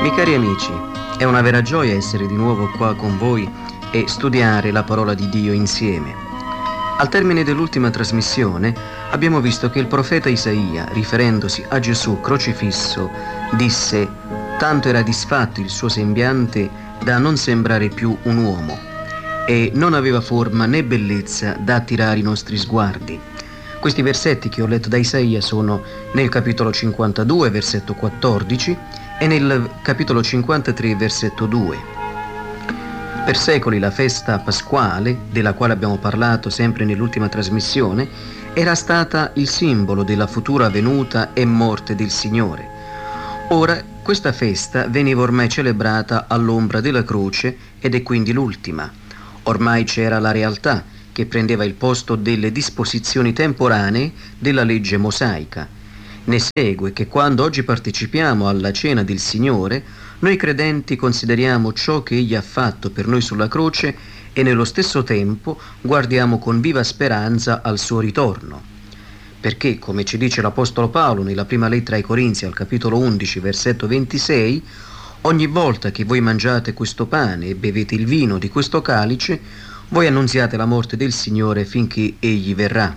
Miei cari amici, è una vera gioia essere di nuovo qua con voi e studiare la parola di Dio insieme. Al termine dell'ultima trasmissione abbiamo visto che il profeta Isaia, riferendosi a Gesù crocifisso, disse: «Tanto era disfatto il suo sembiante da non sembrare più un uomo, e non aveva forma né bellezza da attirare i nostri sguardi». Questi versetti che ho letto da Isaia sono nel capitolo 52, versetto 14, e nel capitolo 53, versetto 2. Per secoli la festa pasquale, della quale abbiamo parlato sempre nell'ultima trasmissione, era stata il simbolo della futura venuta e morte del Signore. Ora questa festa veniva ormai celebrata all'ombra della croce ed è quindi l'ultima. Ormai c'era la realtà che prendeva il posto delle disposizioni temporanee della legge mosaica. Ne segue che quando oggi partecipiamo alla cena del Signore, noi credenti consideriamo ciò che Egli ha fatto per noi sulla croce e nello stesso tempo guardiamo con viva speranza al suo ritorno. Perché, come ci dice l'Apostolo Paolo nella prima lettera ai Corinzi al capitolo 11, versetto 26, ogni volta che voi mangiate questo pane e bevete il vino di questo calice, voi annunziate la morte del Signore finché Egli verrà.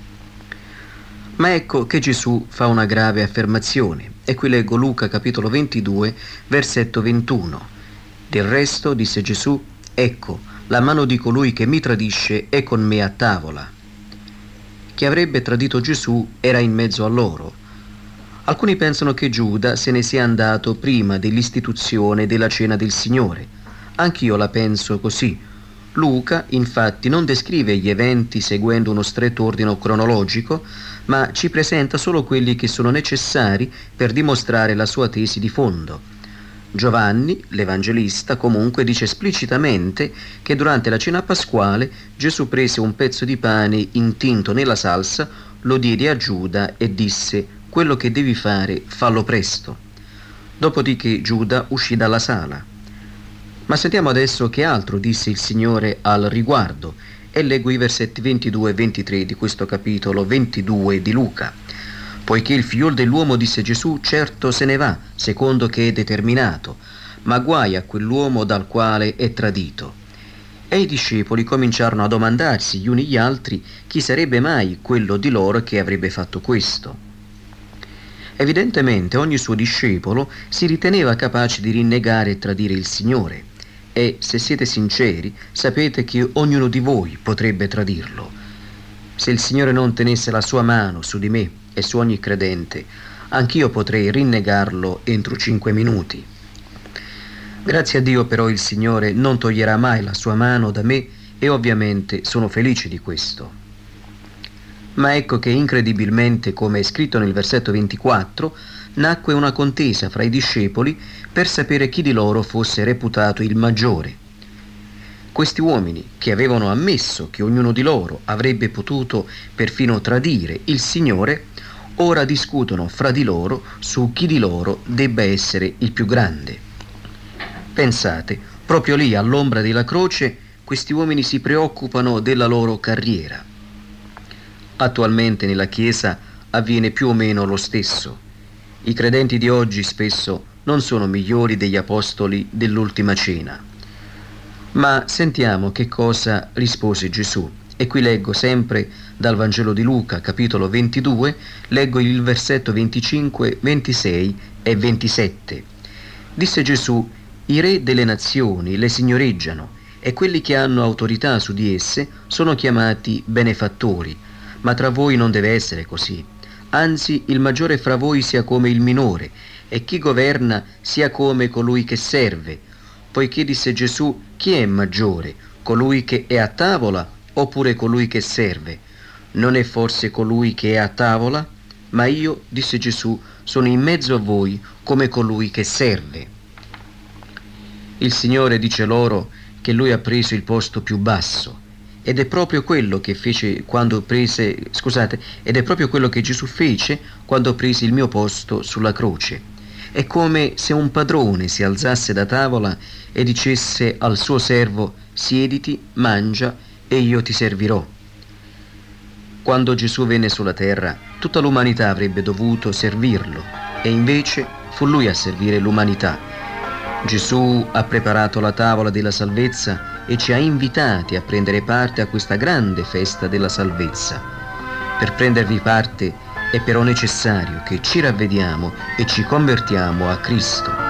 Ma ecco che Gesù fa una grave affermazione, e qui leggo Luca capitolo 22, versetto 21. Del resto, disse Gesù, ecco, la mano di colui che mi tradisce è con me a tavola. Chi avrebbe tradito Gesù era in mezzo a loro. Alcuni pensano che Giuda se ne sia andato prima dell'istituzione della cena del Signore. Anch'io la penso così. Luca, infatti, non descrive gli eventi seguendo uno stretto ordine cronologico, ma ci presenta solo quelli che sono necessari per dimostrare la sua tesi di fondo. Giovanni, l'Evangelista, comunque dice esplicitamente che durante la cena pasquale Gesù prese un pezzo di pane intinto nella salsa, lo diede a Giuda e disse: «Quello che devi fare, fallo presto». Dopodiché Giuda uscì dalla sala. Ma sentiamo adesso che altro disse il Signore al riguardo, e leggo i versetti 22 e 23 di questo capitolo 22 di Luca. Poiché il figliol dell'uomo, disse Gesù, certo se ne va, secondo che è determinato, ma guai a quell'uomo dal quale è tradito. E i discepoli cominciarono a domandarsi gli uni gli altri chi sarebbe mai quello di loro che avrebbe fatto questo. Evidentemente ogni suo discepolo si riteneva capace di rinnegare e tradire il Signore. E, se siete sinceri, sapete che ognuno di voi potrebbe tradirlo. Se il Signore non tenesse la sua mano su di me e su ogni credente, anch'io potrei rinnegarlo entro 5 minuti. Grazie a Dio però il Signore non toglierà mai la sua mano da me e ovviamente sono felice di questo. Ma ecco che incredibilmente, come è scritto nel versetto 24, nacque una contesa fra i discepoli per sapere chi di loro fosse reputato il maggiore. Questi uomini, che avevano ammesso che ognuno di loro avrebbe potuto perfino tradire il Signore, ora discutono fra di loro su chi di loro debba essere il più grande. Pensate, proprio lì all'ombra della croce, questi uomini si preoccupano della loro carriera. Attualmente nella Chiesa avviene più o meno lo stesso. I credenti di oggi spesso non sono migliori degli apostoli dell'ultima cena. Ma sentiamo che cosa rispose Gesù. E qui leggo sempre dal Vangelo di Luca, capitolo 22, leggo il versetto 25, 26 e 27. Disse Gesù: «I re delle nazioni le signoreggiano, e quelli che hanno autorità su di esse sono chiamati benefattori, ma tra voi non deve essere così. Anzi, il maggiore fra voi sia come il minore, e chi governa sia come colui che serve. Poiché, disse Gesù, chi è maggiore, colui che è a tavola oppure colui che serve? Non è forse colui che è a tavola? Ma io, disse Gesù, sono in mezzo a voi come colui che serve». Il Signore dice loro che Lui ha preso il posto più basso. Ed è proprio quello che fece ed è proprio quello che Gesù fece quando prese il mio posto sulla croce. È come se un padrone si alzasse da tavola e dicesse al suo servo: «Siediti, mangia e io ti servirò». Quando Gesù venne sulla terra, tutta l'umanità avrebbe dovuto servirlo, e invece fu Lui a servire l'umanità. Gesù ha preparato la tavola della salvezza e ci ha invitati a prendere parte a questa grande festa della salvezza. Per prendervi parte è però necessario che ci ravvediamo e ci convertiamo a Cristo.